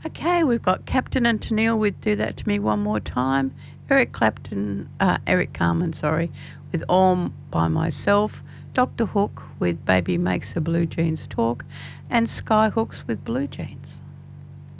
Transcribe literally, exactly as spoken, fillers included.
Okay, we've got Captain and Tennille with Do That To Me One More Time, Eric Clapton, uh, Eric Carmen, sorry, with All By Myself, Doctor Hook with Baby Makes Her Blue Jeans Talk, and Skyhooks with Blue Jeans.